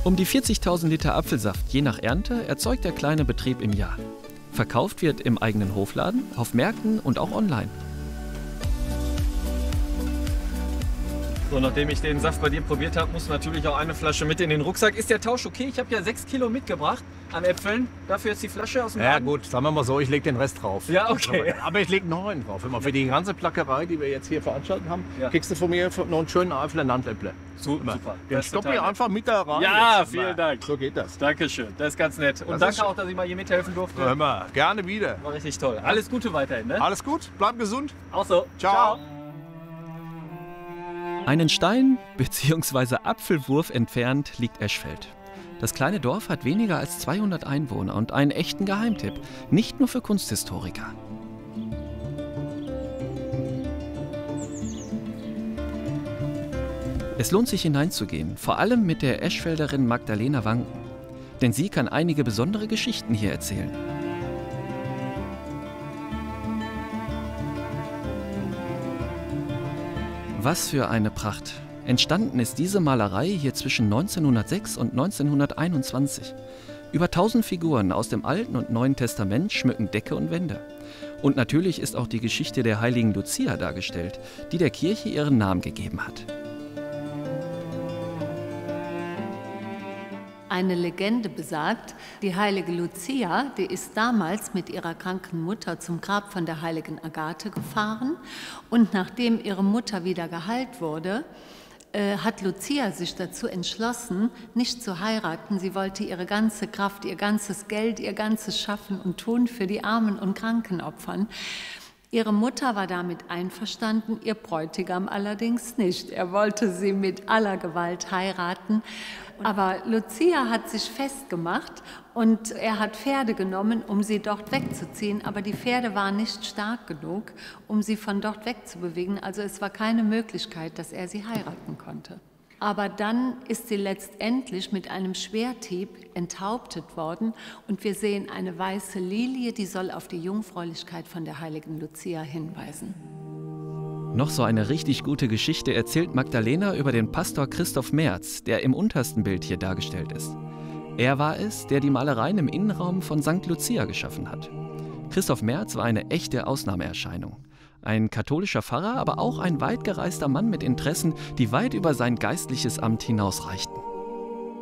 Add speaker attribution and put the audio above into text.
Speaker 1: Um die 40.000 Liter Apfelsaft je nach Ernte erzeugt der kleine Betrieb im Jahr. Verkauft wird im eigenen Hofladen, auf Märkten und auch online.
Speaker 2: So, nachdem ich den Saft bei dir probiert habe, muss natürlich auch eine Flasche mit in den Rucksack. Ist der Tausch okay? Ich habe ja 6 Kilo mitgebracht an Äpfeln. Dafür jetzt die Flasche aus dem
Speaker 3: Ja
Speaker 2: Laden?
Speaker 3: gut, sagen wir mal so, ich lege den Rest drauf.
Speaker 2: Ja, okay.
Speaker 3: Aber ich lege noch einen drauf. Immer für die ganze Plackerei, die wir jetzt hier veranstaltet haben,
Speaker 2: Ja.
Speaker 3: kriegst du von mir noch einen schönen Eifler Nandäpple.
Speaker 2: Super.
Speaker 3: Den
Speaker 2: Das ist
Speaker 3: stopp
Speaker 2: total
Speaker 3: ich
Speaker 2: nett.
Speaker 3: einfach mit da rein.
Speaker 2: Ja,
Speaker 3: jetzt.
Speaker 2: vielen Dank.
Speaker 3: So geht das.
Speaker 2: Dankeschön, das ist ganz nett. Und
Speaker 3: Das
Speaker 2: danke
Speaker 3: ist-
Speaker 2: auch, dass ich mal hier mithelfen durfte.
Speaker 3: Hör mal, gerne wieder.
Speaker 2: War richtig toll. Alles Gute weiterhin, ne?
Speaker 3: Alles gut, bleib gesund.
Speaker 2: Auch so.
Speaker 3: Ciao.
Speaker 1: Einen Stein bzw. Apfelwurf entfernt liegt Eschfeld. Das kleine Dorf hat weniger als 200 Einwohner und einen echten Geheimtipp, nicht nur für Kunsthistoriker. Es lohnt sich hineinzugehen, vor allem mit der Eschfelderin Magdalena Wanken. Denn sie kann einige besondere Geschichten hier erzählen. Was für eine Pracht! Entstanden ist diese Malerei hier zwischen 1906 und 1921. Über 1000 Figuren aus dem Alten und Neuen Testament schmücken Decke und Wände. Und natürlich ist auch die Geschichte der heiligen Lucia dargestellt, die der Kirche ihren Namen gegeben hat.
Speaker 4: Eine Legende besagt, die heilige Lucia, die ist damals mit ihrer kranken Mutter zum Grab von der heiligen Agathe gefahren. Und nachdem ihre Mutter wieder geheilt wurde, hat Lucia sich dazu entschlossen, nicht zu heiraten. Sie wollte ihre ganze Kraft, ihr ganzes Geld, ihr ganzes Schaffen und Tun für die Armen und Kranken opfern. Ihre Mutter war damit einverstanden, ihr Bräutigam allerdings nicht. Er wollte sie mit aller Gewalt heiraten. Aber Lucia hat sich festgemacht und er hat Pferde genommen, um sie dort wegzuziehen. Aber die Pferde waren nicht stark genug, um sie von dort wegzubewegen. Also es war keine Möglichkeit, dass er sie heiraten konnte. Aber dann ist sie letztendlich mit einem Schwerthieb enthauptet worden. Und wir sehen eine weiße Lilie, die soll auf die Jungfräulichkeit von der heiligen Lucia hinweisen.
Speaker 1: Noch so eine richtig gute Geschichte erzählt Magdalena über den Pastor Christoph Merz, der im untersten Bild hier dargestellt ist. Er war es, der die Malereien im Innenraum von St. Lucia geschaffen hat. Christoph Merz war eine echte Ausnahmeerscheinung. Ein katholischer Pfarrer, aber auch ein weit gereister Mann mit Interessen, die weit über sein geistliches Amt hinausreichten.